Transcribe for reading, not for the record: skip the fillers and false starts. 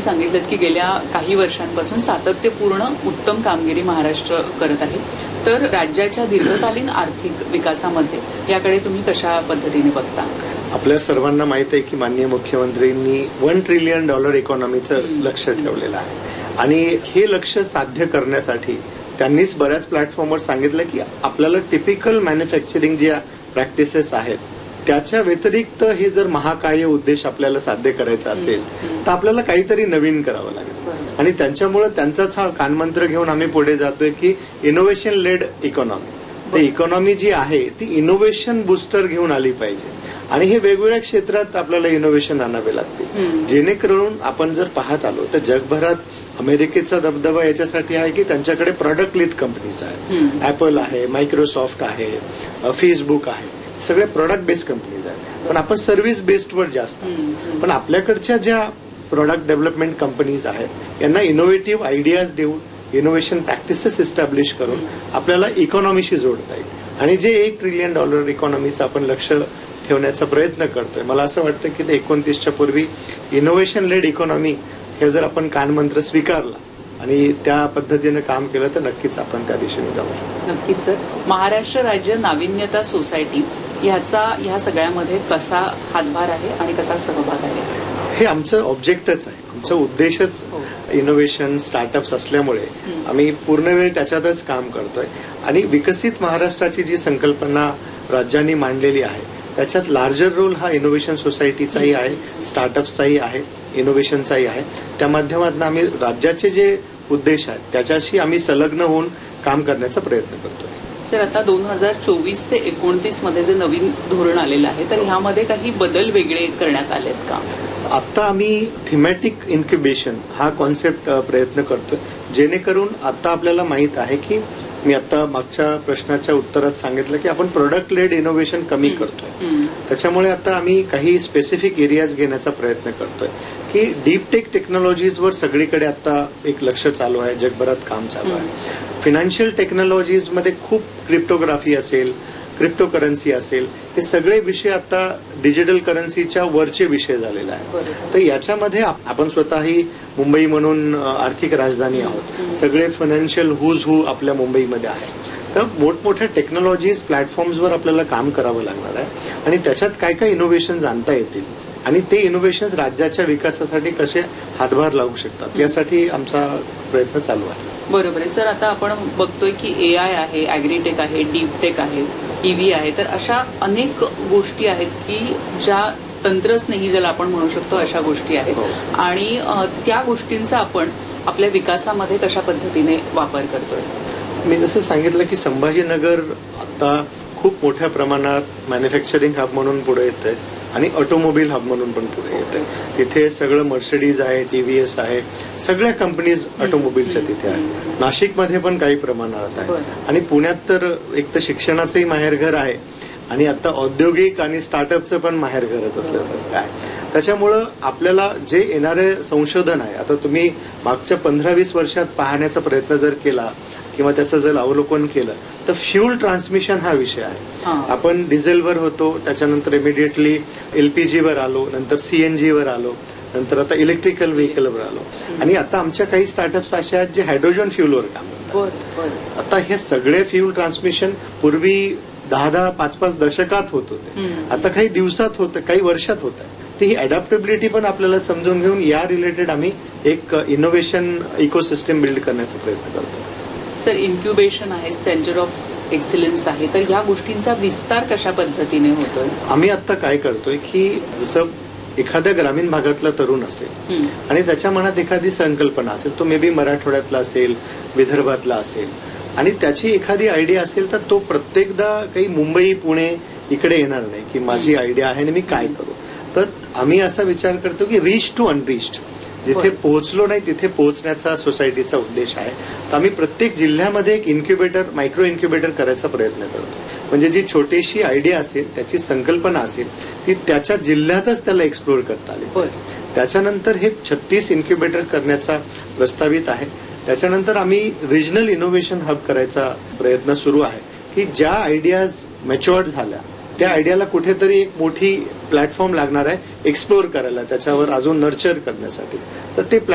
सांगितलं की गेल्या काही वर्षांपासून सातत्यपूर्ण उत्तम कामगिरी महाराष्ट्र करत आहे. तर राज्याच्या दीर्घकालीन आर्थिक विकासामध्ये याकडे तुम्ही कशा पद्धतीने बघता? आपल्या सर्वांना माहित आहे की माननीय मुख्यमंत्र्यांनी $1 ट्रिलियन इकॉनॉमीचं लक्ष्य ठेवलेलं आहे आणि हे लक्ष्य साध्य करण्यासाठी त्यांनीच बऱ्याच प्लॅटफॉर्मवर सांगितलं की आपल्याला टिपिकल मॅन्युफॅक्चरिंग ज्या प्रॅक्टिसेस आहेत त्याच्या व्यतिरिक्त हे जर महाकाय उद्देश आपल्याला साध्य करायचा असेल तर आपल्याला काहीतरी नवीन करावं लागेल आणि त्यांच्यामुळे त्यांचाच हा कानमंत्र घेऊन आम्ही पुढे जातोय की इनोव्हेशन लेड इकॉनॉमी. ते इकॉनॉमी जी आहे ती इनोव्हेशन बुस्टर घेऊन आली पाहिजे आणि हे वेगवेगळ्या क्षेत्रात आपल्याला इनोव्हेशन आणावे लागते जेणेकरून आपण जर पाहत आलो तर जगभरात अमेरिकेचा दबदबा याच्यासाठी आहे की त्यांच्याकडे प्रॉडक्ट लीड कंपनीज आहेत. ऍपल आहे, मायक्रोसॉफ्ट आहे, फेसबुक आहे, सगळे प्रॉडक्ट बेस्ड कंपनीज आहेत. पण आपण सर्व्हिस बेस्डवर जास्त पण आपल्याकडच्या ज्या प्रॉडक्ट डेव्हलपमेंट कंपनीज आहेत यांना इनोव्हेटिव्ह आयडियाज देऊन इनोव्हेशन प्रॅक्टिसेस इस्टॅब्लिश करून आपल्याला इकॉनॉमीशी जोडता येईल आणि जे $1 ट्रिलियन इकॉनॉमीचं आपण लक्ष ठेवण्याचा प्रयत्न करतोय. मला असं वाटतं की 29च्या पूर्वी इनोव्हेशन लेड इकॉनॉमी हे जर आपण कानमंत्र स्वीकारला आणि त्या पद्धतीनं काम केलं तर नक्कीच आपण त्या दिशेने जाऊ शकतो. नक्कीच सर. महाराष्ट्र राज्य नाविन्यता सोसायटी ह्या सगळ्यामध्ये कसा हातभार आहे आणि कसा सहभाग आहे? हे आमचं ऑब्जेक्टच आहे. आमचा उद्देशच इनोव्हेशन स्टार्टअप्स असल्यामुळे आम्ही पूर्ण वेळ त्याच्यातच काम करतोय आणि विकसित महाराष्ट्राची जी संकल्पना राज्यांनी मांडलेली आहे त्याच्यात लार्जर रोल हा इनोव्हेशन सोसायटीचाही आहे, स्टार्टअप्सचाही आहे, इनोव्हेशनचाही आहे. त्या माध्यमातून आम्ही राज्याचे जे उद्देश आहेत त्याच्याशी आम्ही संलग्न होऊन काम करण्याचा प्रयत्न करतोय. सर, आता 2024 ते 29 मध्ये जे नवीन धोरण आलेलं आहे तर ह्यामध्ये काही बदल वेगळे करण्यात आलेत का? आता आम्ही थीमॅटिक इन्क्युबेशन हा कॉन्सेप्ट प्रयत्न करतोय जेणेकरून आता आपल्याला माहित आहे की मी आता मागच्या प्रश्नाच्या उत्तरात सांगितलं की आपण प्रोडक्ट लेड इनोव्हेशन कमी करतोय. त्याच्यामुळे आता आम्ही काही स्पेसिफिक एरियाज घेण्याचा प्रयत्न करतोय की डीप टेक टेक्नॉलॉजीजवर सगळीकडे आता एक लक्ष चालू आहे, जगभरात काम चालू आहे. फायनान्शियल टेक्नॉलॉजीजमध्ये खूप क्रिप्टोग्राफी असेल, क्रिप्टो करन्सी असेल, हे सगळे विषय आता डिजिटल करन्सीच्या वरचे विषय झालेले आहेत. तर याच्यामध्ये आपण स्वतःही मुंबई म्हणून आर्थिक राजधानी आहोत, सगळे फायनान्शियल हुज हू आपल्या मुंबईमध्ये आहे. तर मोठमोठ्या टेक्नॉलॉजीज प्लॅटफॉर्म्सवर आपल्याला काम करावं लागणार आहे आणि त्याच्यात काय काय इनोव्हेशन्स आणता येतील आणि ते इनोव्हेशन्स राज्याच्या विकासासाठी कसे हातभार लागू शकतात यासाठी आमचा प्रयत्न चालू आहे. बरोबर आहे सर. आता आपण बघतोय की AI आहे, ॲग्रीटेक आहे, डीप टेक आहे, EV आहे, तर अशा अनेक गोष्टी आहेत की ज्या तंत्रस्नेही ज्याला आपण म्हणू शकतो अशा गोष्टी आहेत आणि त्या गोष्टींचा आपण आपल्या विकासामध्ये कशा पद्धतीने वापर करतोय? मी जसं सांगितलं की संभाजीनगर आता खूप मोठ्या प्रमाणात मॅन्युफॅक्चरिंग हब म्हणून पुढे येत आहे आणि ऑटोमोबाईल हब म्हणून पण पुढे येत आहे. तिथे सगळं मर्सिडीज आहे, TVS आहे, सगळ्या कंपनीज ऑटोमोबाईलच्या तिथे आहे. नाशिकमध्ये पण काही प्रमाणात आहे आणि पुण्यात तर एक तर शिक्षणाचंही माहेरघर आहे आणि आता औद्योगिक आणि स्टार्टअपचं पण माहेरघरच असल्यासारखं आहे. त्याच्यामुळं आपल्याला जे येणारे संशोधन आहे, आता तुम्ही मागच्या 15-20 वर्षात पाहण्याचा प्रयत्न जर केला किंवा त्याचं जर अवलोकन केलं तर फ्युल ट्रान्समिशन हा विषय आहे. आपण डिझेलवर होतो, त्याच्यानंतर इमिडिएटली LPGवर आलो, नंतर CNGवर आलो, नंतर आता इलेक्ट्रिकल व्हेकलवर आलो आणि आता आमच्या काही स्टार्टअप्स अशा आहेत जे हायड्रोजन फ्युलवर काम करतात. आता हे सगळे फ्युल ट्रान्समिशन पूर्वी 10-10, 5-5 दशकात होत होते, आता काही दिवसात होतं, काही वर्षात होत आहे. ही अडॅप्टेबिलिटी पण आपल्याला समजून घेऊन या रिलेटेड आम्ही एक इनोव्हेशन इकोसिस्टम बिल्ड करण्याचा प्रयत्न करतो. सर, इन्क्युबेशन आहे, सेंटर ऑफ एक्सलन्स आहे, तर या गोष्टींचा विस्तार कशा पद्धतीने होतोय? आम्ही आता काय करतोय की जसं एखाद्या ग्रामीण भागातला तरुण असेल आणि त्याच्या मनात एखादी संकल्पना असेल, तो मे बी मराठवाड्यातला असेल, विदर्भातला असेल आणि त्याची एखादी आयडिया असेल तर तो प्रत्येकदा काही मुंबई पुणे इकडे येणार नाही की माझी आयडिया आहे आणि मी काय करू. तर आम्ही असा विचार करतो की रीच टू अनरीच्ड, जिथे पोहोचलो नाही तिथे पोहोचण्याचा सोसायटीचा उद्देश आहे. तर आम्ही प्रत्येक जिल्ह्यामध्ये एक इन्क्युबेटर, मायक्रो इन्क्युबेटर करायचा प्रयत्न करतो. म्हणजे जी छोटीशी आयडिया असेल, त्याची संकल्पना असेल, ती त्याच्या जिल्ह्यातच त्याला एक्सप्लोर करता आली. त्याच्यानंतर हे 36 इन्क्युबेटर करण्याचा प्रस्तावित आहे. त्याच्यानंतर आम्ही रिजनल इनोव्हेशन हब करायचा प्रयत्न सुरू आहे की ज्या आयडियाज मॅच्युअर्ड झाल्या त्या आयडियाला कुठेतरी एक मोठी प्लॅटफॉर्म लागणार आहे एक्सप्लोर करायला, त्याच्यावर अजून नर्चर करण्यासाठी. तर ते